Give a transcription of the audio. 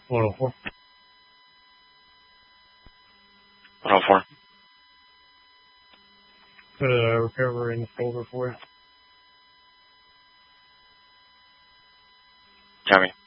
104. 104. Put a recover in the folder for you. Copy.